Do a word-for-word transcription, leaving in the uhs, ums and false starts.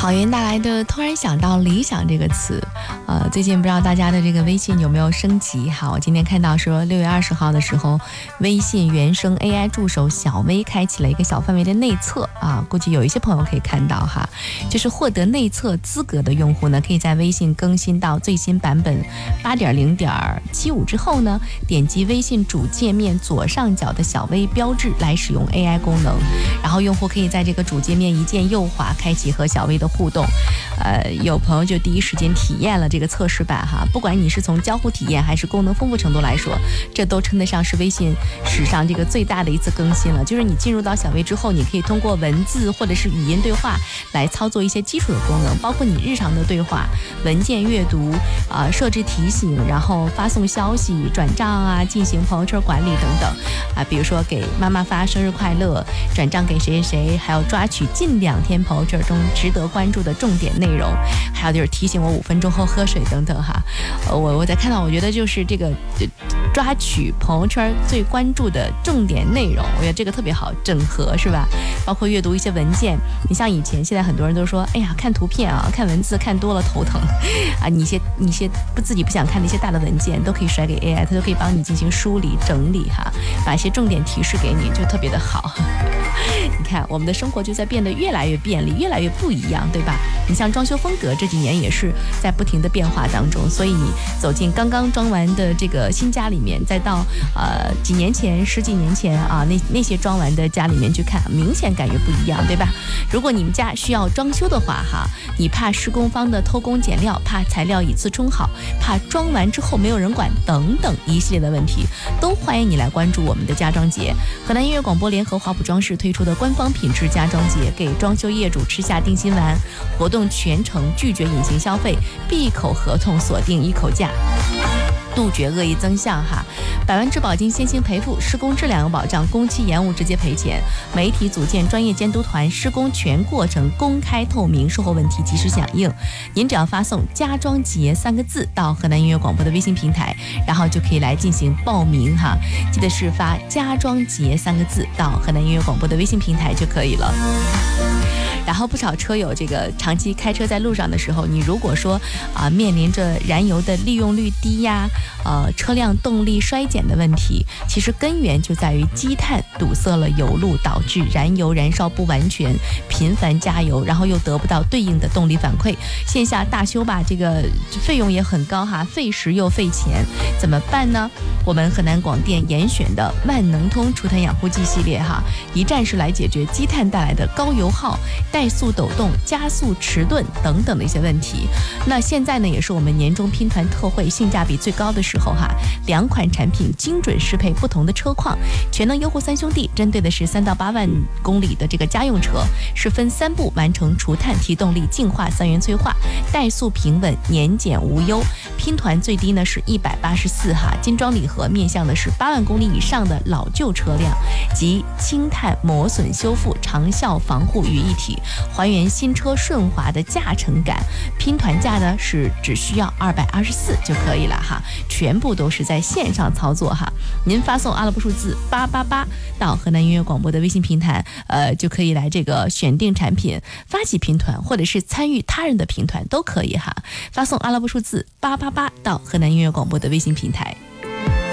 郝云带来的突然想到理想这个词，呃，最近不知道大家的这个微信有没有升级哈？我今天看到说六月二十号的时候，微信原生 A I 助手小微开启了一个小范围的内测啊，估计有一些朋友可以看到哈，就是获得内测资格的用户呢，可以在微信更新到最新版本八点零点七五之后呢，点击微信主界面左上角的小微标志来使用 A I 功能，然后用户可以在这个主界面一键右滑，开启和小微的互动。呃，有朋友就第一时间体验了这个测试版哈，不管你是从交互体验还是功能丰富程度来说，这都称得上是微信史上这个最大的一次更新了。就是你进入到小微之后，你可以通过文字或者是语音对话来操作一些基础的功能，包括你日常的对话、文件阅读啊、呃、设置提醒，然后发送消息、转账啊、进行朋友圈管理等等啊，比如说给妈妈发生日快乐、转账给谁谁谁，还有抓取近两天朋友圈中值得关注的重点内容，还有就是提醒我五分钟后喝水等等哈。呃，我我在看到，我觉得就是这个抓取朋友圈最关注的重点内容，我觉得这个特别好整合，是吧？包括阅读一些文件，你像以前，现在很多人都说，哎呀，看图片啊，看文字看多了头疼啊，你一些你一些不自己不想看的一些大的文件，都可以甩给 A I， 它就可以帮你进行梳理整理哈，把一些重点提示给你，就特别的好。你看，我们的生活就在变得越来越便利，越来越不一样，对吧？你像装修风格这几年也是在不停的变化当中，所以你走进刚刚装完的这个新家里面，再到呃几年前、十几年前啊那那些装完的家里面去看，明显感觉不一样，对吧？如果你们家需要装修的话哈，你怕施工方的偷工减料，怕材料以次充好，怕装完之后没有人管等等一系列的问题，都欢迎你来关注我们的家装节。河南音乐广播联合华普装饰推出的官方品质家装节，给装修业主吃下定心丸，活动全程拒绝隐形消费，闭口合同锁定一口价，杜绝恶意增项哈，百万质保金先行赔付，施工质量有保障，工期延误直接赔钱。媒体组建专业监督团，施工全过程公开透明，售后问题及时响应。您只要发送家装节三个字到河南音乐广播的微信平台，然后就可以来进行报名哈，记得是发家装节三个字到河南音乐广播的微信平台就可以了。然后不少车友这个长期开车在路上的时候，你如果说啊、呃、面临着燃油的利用率低呀，呃车辆动力衰减的问题，其实根源就在于积碳堵塞了油路，导致燃油燃烧不完全，频繁加油，然后又得不到对应的动力反馈，线下大修吧，这个费用也很高哈，费时又费钱，怎么办呢？我们河南广电严选的万能通除碳养护剂系列哈，一站式来解决积碳带来的高油耗、怠速抖动、加速迟钝等等的一些问题。那现在呢，也是我们年终拼团特惠性价比最高的时候哈，两款产品精准适配不同的车况，全能优护三兄弟针对的是三到八万公里的这个家用车，是分三步完成除碳、提动力、净化三元催化，怠速平稳，年检无忧。拼团最低呢是一百八十四哈，金装礼盒面向的是八万公里以上的老旧车辆，及轻碳磨损修复、长效防护于一体，还原新车顺滑的驾乘感。拼团价呢是只需要二百二十四就可以了哈，全部都是在线上操作哈。您发送阿拉伯数字八八八到河南音乐广播的微信平台，呃，就可以来这个选定产品，发起拼团或者是参与他人的拼团都可以哈。发送阿拉伯数字八八八到河南音乐广播的微信平台。